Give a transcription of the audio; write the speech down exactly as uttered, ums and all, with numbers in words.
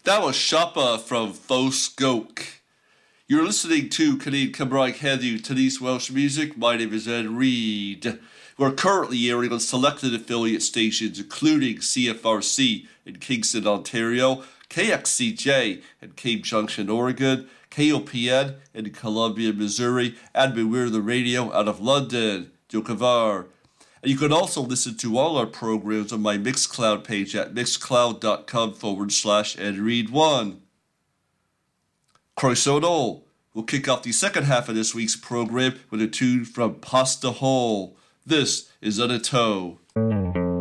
That was Shoppa from Foscoke. You're listening to Canadian Cymraeg Heddiw, today's Welsh music. My name is Ed Reed. We're currently airing on selected affiliate stations, including C F R C in Kingston, Ontario, K X C J in Cape Junction, Oregon, K O P N in Columbia, Missouri, and Beware the Radio out of London, Jokavar. And you can also listen to all our programs on my Mixcloud page at mixcloud.com forward slash edread1. Croeso. We'll kick off the second half of this week's program with a tune from Pasta Hall. This is On a Toe.